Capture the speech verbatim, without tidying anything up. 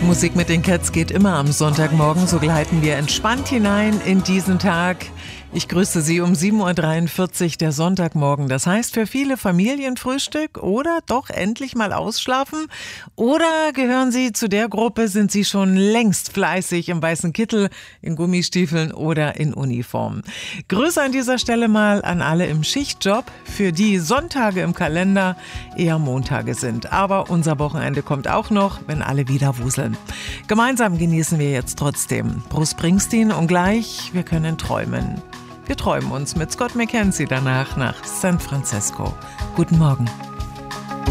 Musik mit den Cats geht immer am Sonntagmorgen, so gleiten wir entspannt hinein in diesen Tag. Ich grüße Sie um sieben Uhr dreiundvierzig, der Sonntagmorgen. Das heißt für viele Familienfrühstück oder doch endlich mal ausschlafen? Oder gehören Sie zu der Gruppe, sind Sie schon längst fleißig im weißen Kittel, in Gummistiefeln oder in Uniform? Grüße an dieser Stelle mal an alle im Schichtjob, für die Sonntage im Kalender eher Montage sind. Aber unser Wochenende kommt auch noch, wenn alle wieder wuseln. Gemeinsam genießen wir jetzt trotzdem Bruce Springsteen und gleich, wir können träumen. Wir träumen uns mit Scott McKenzie danach nach San Francisco. Guten Morgen.